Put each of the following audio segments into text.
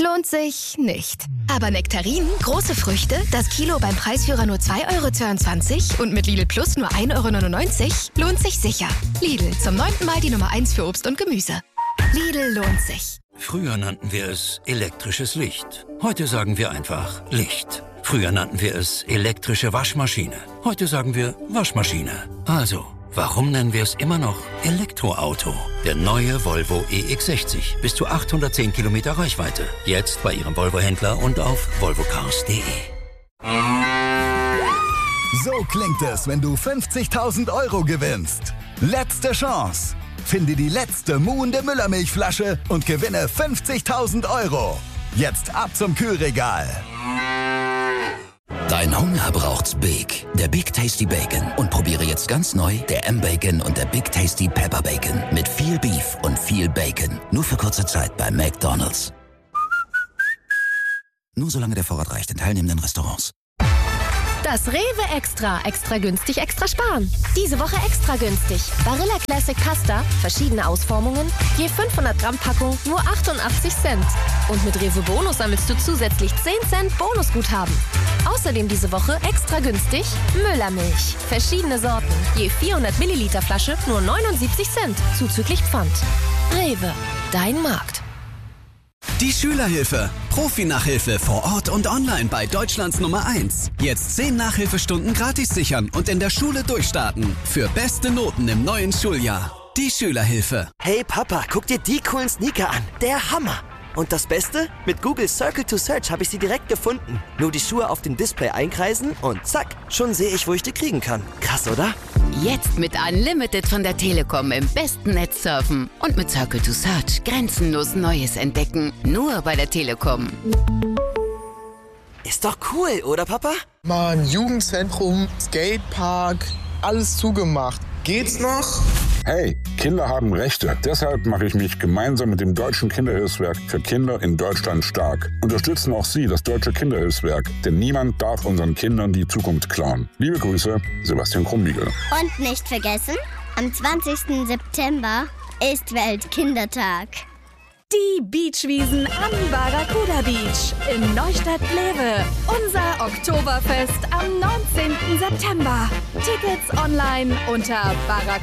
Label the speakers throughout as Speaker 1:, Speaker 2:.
Speaker 1: lohnt sich nicht. Aber Nektarinen, große Früchte, das Kilo beim Preisführer nur 2,22 € und mit Lidl Plus nur 1,99 € lohnt sich sicher. Lidl, zum 9. Mal die Nummer 1 für Obst und Gemüse. Lidl lohnt sich.
Speaker 2: Früher nannten wir es elektrisches Licht. Heute sagen wir einfach Licht. Früher nannten wir es elektrische Waschmaschine. Heute sagen wir Waschmaschine. Also, warum nennen wir es immer noch Elektroauto? Der neue Volvo EX60. Bis zu 810 Kilometer Reichweite. Jetzt bei Ihrem Volvo-Händler und auf volvocars.de.
Speaker 3: So klingt es, wenn du 50.000 € gewinnst. Letzte Chance. Finde die letzte muhende Müllermilchflasche und gewinne 50.000 €. Jetzt ab zum Kühlregal.
Speaker 4: Dein Hunger braucht's Big. Der Big Tasty Bacon. Und probiere jetzt ganz neu der M-Bacon und der Big Tasty Pepper Bacon. Mit viel Beef und viel Bacon. Nur für kurze Zeit bei McDonald's. Nur solange der Vorrat reicht in teilnehmenden Restaurants.
Speaker 5: Das Rewe Extra. Extra günstig, extra sparen. Diese Woche extra günstig. Barilla Classic Pasta, verschiedene Ausformungen, je 500 Gramm Packung, nur 88 Cent. Und mit Rewe Bonus sammelst du zusätzlich 10 Cent Bonusguthaben. Außerdem diese Woche extra günstig Müllermilch. Verschiedene Sorten, je 400 Milliliter Flasche, nur 79 Cent, zuzüglich Pfand. Rewe, dein Markt.
Speaker 6: Die Schülerhilfe. Profi-Nachhilfe vor Ort und online bei Deutschlands Nummer 1. Jetzt 10 Nachhilfestunden gratis sichern und in der Schule durchstarten. Für beste Noten im neuen Schuljahr. Die Schülerhilfe.
Speaker 7: Hey Papa, guck dir die coolen Sneaker an. Der Hammer. Und das Beste? Mit Google Circle to Search habe ich sie direkt gefunden. Nur die Schuhe auf dem Display einkreisen und zack, schon sehe ich, wo ich die kriegen kann. Krass, oder?
Speaker 8: Jetzt mit Unlimited von der Telekom im besten Netz surfen. Und mit Circle to Search grenzenlos Neues entdecken. Nur bei der Telekom.
Speaker 7: Ist doch cool, oder Papa?
Speaker 9: Mann, Jugendzentrum, Skatepark, alles zugemacht. Geht's noch?
Speaker 10: Hey, Kinder haben Rechte. Deshalb mache ich mich gemeinsam mit dem Deutschen Kinderhilfswerk für Kinder in Deutschland stark. Unterstützen auch Sie das Deutsche Kinderhilfswerk, denn niemand darf unseren Kindern die Zukunft klauen. Liebe Grüße, Sebastian Krumbiegel.
Speaker 11: Und nicht vergessen, am 20. September ist Weltkindertag.
Speaker 12: Die Beachwiesen am Barracuda Beach in Neustadt-Lewe. Unser Oktoberfest am 19. September. Tickets online unter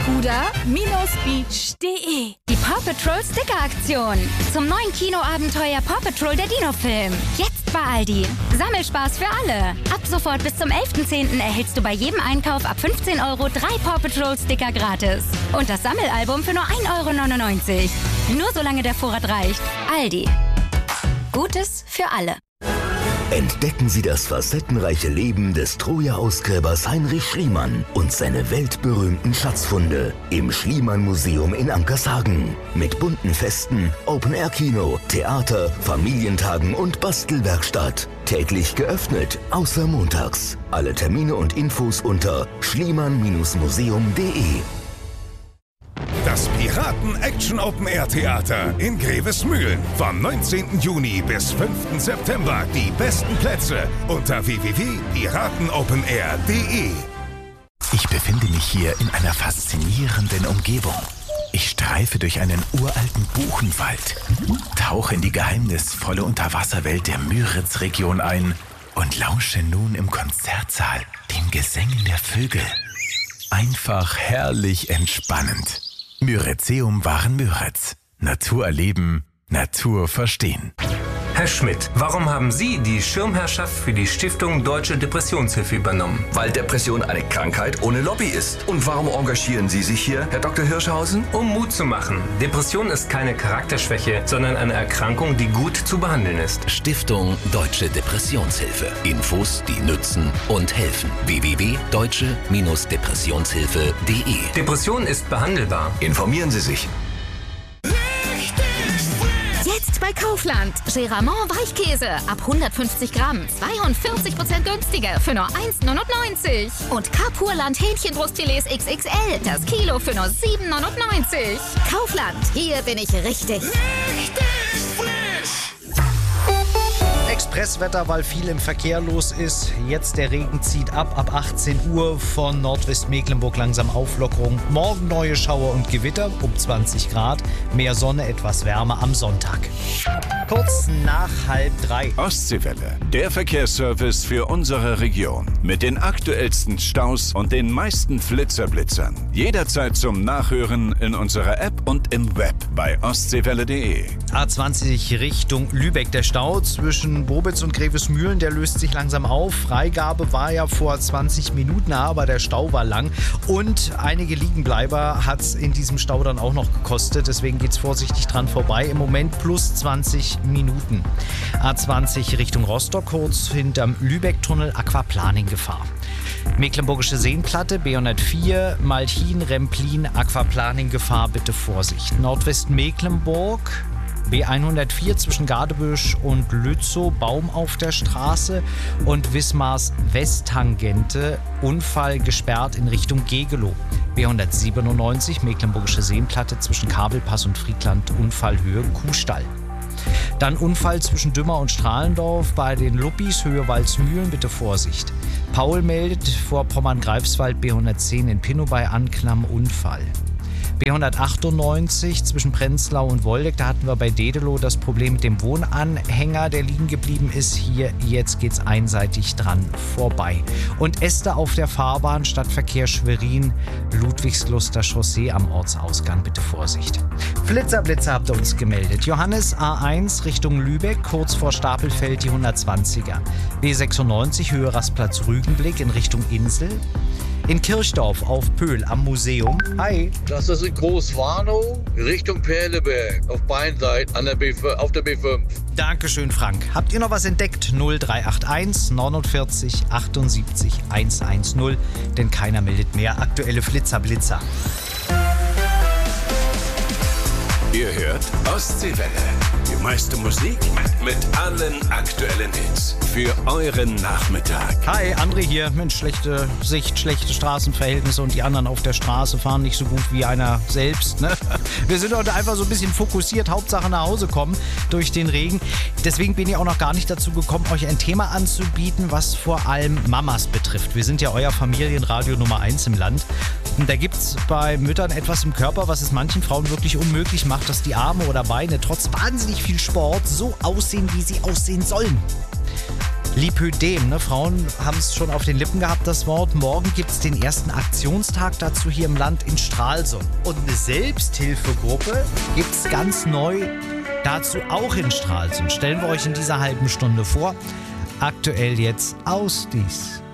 Speaker 12: barracuda-beach.de.
Speaker 13: Die Paw Patrol Sticker-Aktion. Zum neuen Kinoabenteuer Paw Patrol der Dino-Film. Jetzt bei Aldi. Sammelspaß für alle. Ab sofort bis zum 11.10. erhältst du bei jedem Einkauf ab 15 € 3 Paw Patrol Sticker gratis. Und das Sammelalbum für nur 1,99 €. Nur solange der Vorrat reicht. Aldi. Gutes für alle.
Speaker 14: Entdecken Sie das facettenreiche Leben des Troja-Ausgräbers Heinrich Schliemann und seine weltberühmten Schatzfunde im Schliemann-Museum in Ankershagen. Mit bunten Festen, Open-Air-Kino, Theater, Familientagen und Bastelwerkstatt. Täglich geöffnet, außer montags. Alle Termine und Infos unter schliemann-museum.de.
Speaker 15: Das Piraten-Action-Open-Air-Theater in Grevesmühlen. Vom 19. Juni bis 5. September die besten Plätze unter www.piratenopenair.de.
Speaker 16: Ich befinde mich hier in einer faszinierenden Umgebung. Ich streife durch einen uralten Buchenwald, tauche in die geheimnisvolle Unterwasserwelt der Müritz-Region ein und lausche nun im Konzertsaal den Gesängen der Vögel. Einfach herrlich entspannend. Müritzeum waren Müritz. Natur erleben, Natur verstehen.
Speaker 17: Herr Schmidt, warum haben Sie die Schirmherrschaft für die Stiftung Deutsche Depressionshilfe übernommen?
Speaker 18: Weil Depression eine Krankheit ohne Lobby ist. Und warum engagieren Sie sich hier, Herr Dr. Hirschhausen?
Speaker 17: Um Mut zu machen. Depression ist keine Charakterschwäche, sondern eine Erkrankung, die gut zu behandeln ist.
Speaker 4: Stiftung Deutsche Depressionshilfe. Infos, die nützen und helfen. www.deutsche-depressionshilfe.de.
Speaker 17: Depression ist behandelbar.
Speaker 18: Informieren Sie sich.
Speaker 13: Jetzt bei Kaufland. Geramont Weichkäse ab 150 Gramm. 42% günstiger für nur 1,99 €. Und Carpurland Hähnchenbrustfilets XXL. Das Kilo für nur 7,99 €. Kaufland. Hier bin ich richtig.
Speaker 19: Richtig frisch. Expresswetter, weil viel im Verkehr los ist. Jetzt der Regen zieht ab 18 Uhr von Nordwestmecklenburg langsam Auflockerung. Morgen neue Schauer und Gewitter um 20 Grad. Mehr Sonne, etwas wärmer am Sonntag. Kurz nach 2:30.
Speaker 20: Ostseewelle, der Verkehrsservice für unsere Region. Mit den aktuellsten Staus und den meisten Flitzerblitzern. Jederzeit zum Nachhören in unserer App und im Web bei ostseewelle.de.
Speaker 19: A20 Richtung Lübeck. Der Stau zwischen Bobitz und Grevesmühlen, der löst sich langsam auf. Freigabe war ja vor 20 Minuten, aber der Stau war lang. Und einige Liegenbleiber hat es in diesem Stau dann auch noch gekostet. Deswegen geht es vorsichtig dran vorbei. Im Moment plus 20 Minuten. A20 Richtung Rostock, kurz hinterm Lübeck-Tunnel, Aquaplaning-Gefahr. Mecklenburgische Seenplatte, B104, Malchin, Remplin, Aquaplaning-Gefahr, bitte Vorsicht. Nordwestmecklenburg, B104 zwischen Gardebüsch und Lützow, Baum auf der Straße und Wismars Westtangente, Unfall gesperrt in Richtung Gegelow. B197 Mecklenburgische Seenplatte zwischen Kabelpass und Friedland, Unfallhöhe Kuhstall. Dann Unfall zwischen Dümmer und Strahlendorf bei den Luppis, Höhe Walsmühlen, bitte Vorsicht. Paul meldet vor Pommern-Greifswald B110 in Pinnow bei Anklam Unfall. B198 zwischen Prenzlau und Woldeck, da hatten wir bei Dedelow das Problem mit dem Wohnanhänger, der liegen geblieben ist. Hier, jetzt geht's einseitig dran vorbei. Und Äste auf der Fahrbahn, Stadtverkehr Schwerin, Ludwigslustrer Chaussee am Ortsausgang, bitte Vorsicht. Flitzer habt ihr uns gemeldet. Johannes A1 Richtung Lübeck, kurz vor Stapelfeld die 120er. B96 Höhe Rastplatz Rügenblick in Richtung Insel. In Kirchdorf auf Pöhl am Museum. Hi.
Speaker 21: Das ist in Großwarnow Richtung Perleberg auf beiden Seiten auf der B5.
Speaker 19: Dankeschön, Frank. Habt ihr noch was entdeckt? 0381 49 78 110. Denn keiner meldet mehr. Aktuelle Flitzer.
Speaker 20: Ihr hört Ostseewelle. Die meiste Musik mit allen aktuellen Hits. Für euren Nachmittag.
Speaker 19: Hi, André hier. Mensch, schlechte Sicht, schlechte Straßenverhältnisse und die anderen auf der Straße fahren nicht so gut wie einer selbst. Ne? Wir sind heute einfach so ein bisschen fokussiert. Hauptsache nach Hause kommen durch den Regen. Deswegen bin ich auch noch gar nicht dazu gekommen, euch ein Thema anzubieten, was vor allem Mamas betrifft. Wir sind ja euer Familienradio Nummer 1 im Land. Und da gibt es bei Müttern etwas im Körper, was es manchen Frauen wirklich unmöglich macht, dass die Arme oder Beine trotz wahnsinnig viel Sport so aussehen, wie sie aussehen sollen. Lipödem, ne? Frauen haben es schon auf den Lippen gehabt, das Wort. Morgen gibt es den ersten Aktionstag dazu hier im Land in Stralsund. Und eine Selbsthilfegruppe gibt es ganz neu dazu auch in Stralsund. Stellen wir euch in dieser halben Stunde vor. Aktuell jetzt aus dies.